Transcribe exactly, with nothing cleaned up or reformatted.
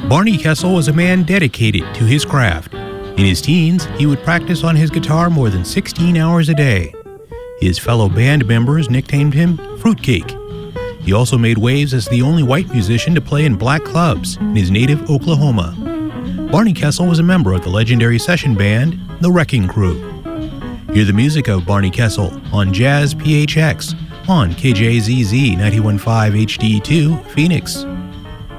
Barney Kessel was a man dedicated to his craft. In his teens, he would practice on his guitar more than sixteen hours a day. His fellow band members nicknamed him Fruitcake. He also made waves as the only white musician to play in black clubs in his native Oklahoma. Barney Kessel was a member of the legendary session band, The Wrecking Crew. Hear the music of Barney Kessel on Jazz P H X on K J Z Z ninety-one point five H D two, Phoenix.